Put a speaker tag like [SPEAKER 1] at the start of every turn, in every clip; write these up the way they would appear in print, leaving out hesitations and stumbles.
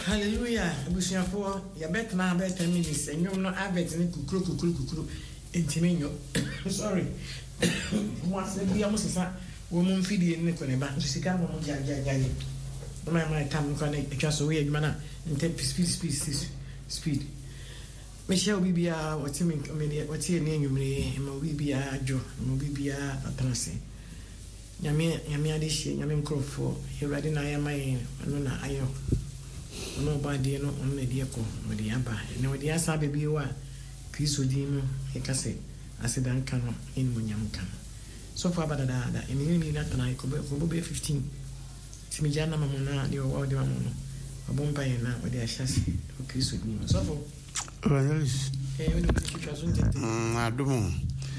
[SPEAKER 1] Hallelujah. Abusiafo ya bet na bet 10 minutes. Enyom no abet ni kukuru entimenyo. Sorry. Mo ase bia mo sesa wo mo mfidie ni ko ne ba. Sika mo mo jajajaje. My time ko na etwa so we adwuma na ntep speed. Michelle bibia otimi wati ni enyumre ma bibia jo ma bibia atanase. Nyame ade hie nyame nkrofo Ewurade na ayamai no na ayo. No body no on the ko modi aba na wodi asa be biwa Kristo din no e kase asedan kan no en munyam kan so for abada da eni ni na tan ko be 15 timi jana mamu na de o de mamu no obompa ye na wodi ahyase o Kristo din so for
[SPEAKER 2] evangelist
[SPEAKER 1] wodi kitwa so ntete
[SPEAKER 2] adumu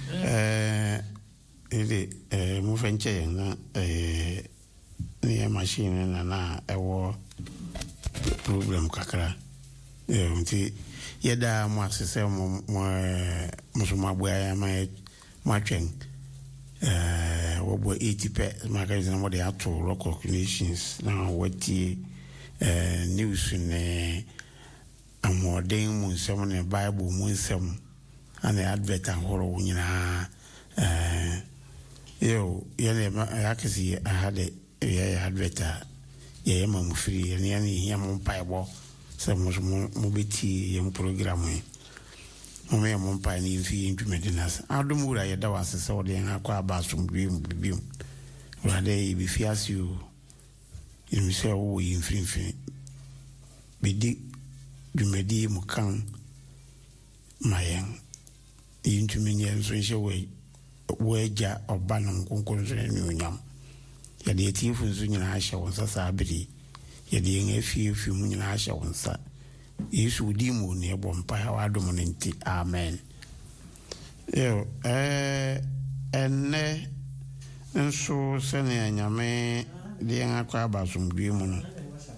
[SPEAKER 2] mu fenche na ni machine na ewo problem kakra nti yeda mo asese mo soma bua ya ma twen wo bo 80 pe magazine mo de ato local connections na wati news ne amodem mu nsem ne bible mu nsem ana advert ahoro nyina yo yene yakisi ahade ya advert ye ma mu free ne ya ni ya mu paibo se mo beti ye mu program yi mo me mo pa ni fi ntwemedinas adom wura ye da wasese wo de akwa abasum bibim wura de bi fiasio yin se wo yin finfin bidi dwumedi mu kan mayen yin ntwemenye so nche wo eja oba no konkon so ni onyam ya de tifu nso nyina ahye wonsa sabiri ya de yen afi mu nyina ahye wonsa Yesu di mu ne bo mpa ya wadom ne nti amen yo enne nso sene anyame de yen akwa abasomdwe mu no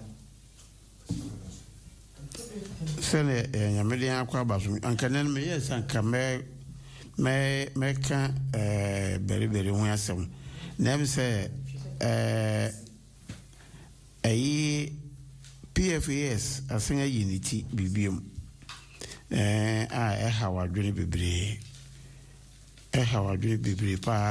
[SPEAKER 2] sene anyame de yen akwa abasom ankanen me yes anka me ka beri hu asem nem se PFAS asenga unity bibium hawadwene bebre pa